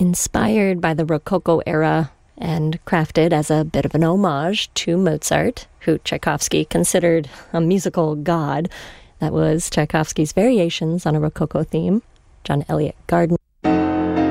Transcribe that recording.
inspired by the Rococo era and crafted as a bit of an homage to Mozart, who Tchaikovsky considered a musical god. That was Tchaikovsky's Variations on a Rococo Theme. John Eliot Gardiner